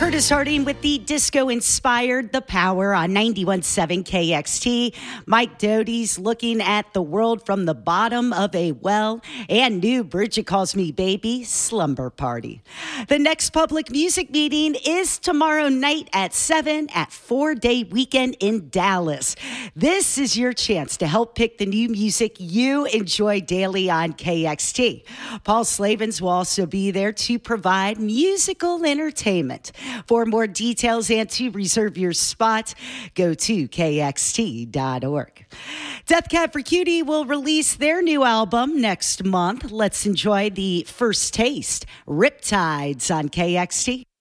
Curtis Harding with the disco-inspired The Power on 91.7 KXT. Mike Doty's looking at the world from the bottom of a well. And new Bridget Calls Me Baby, Slumber Party. The next public music meeting is tomorrow night at 7 at 4-Day Weekend in Dallas. This is your chance to help pick the new music you enjoy daily on KXT. Paul Slavens will also be there to provide musical entertainment. For more details and to reserve your spot, go to kxt.org. Death Cab for Cutie will release their new album next month. Let's enjoy the first taste, Riptides on KXT.